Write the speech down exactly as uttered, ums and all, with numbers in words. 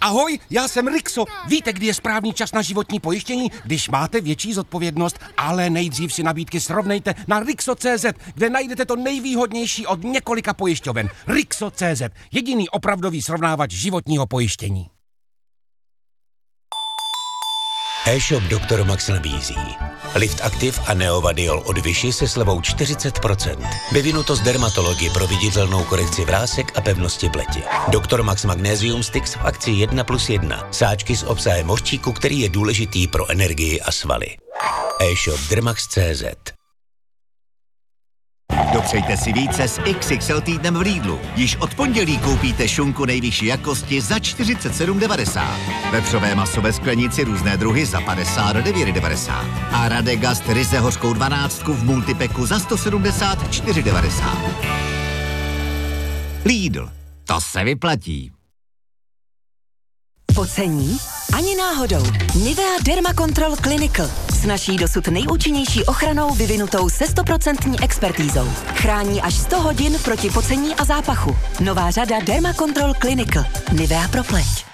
Ahoj, já jsem Rixo. Víte, kdy je správný čas na životní pojištění? Když máte větší zodpovědnost, ale nejdřív si nabídky srovnejte na Rixo tečka cé zet, kde najdete to nejvýhodnější od několika pojišťoven. Rixo tečka cé zet, jediný opravdový srovnávač životního pojištění. E-shop doktor Max nabízí Lift Active a Neovadiol od Vichy se slevou čtyřicet procent. Vyvinuto z dermatologie pro viditelnou korekci vrásek a pevnosti pleti. doktor Max Magnesium Sticks v akci jedna plus jedna. Sáčky s obsahem hořčíku, který je důležitý pro energii a svaly. E-shop dermax tečka cé zet. Dopřejte si více s iks iks el týdnem v Lidlu. Již od pondělí koupíte šunku nejvyšší jakosti za čtyřicet sedm devadesát. Vepřové maso ve sklenici různé druhy za padesát devět devadesát. A Radegast ryze hořkou dvanáctku v multipeku za sto sedmdesát čtyři devadesát. Lidl. To se vyplatí. Pocení? Ani náhodou. Nivea Derma Control Clinical s naší dosud nejúčinnější ochranou vyvinutou se stoprocentní expertízou. Chrání až sto hodin proti pocení a zápachu. Nová řada Derma Control Clinical. Nivea pro pleť.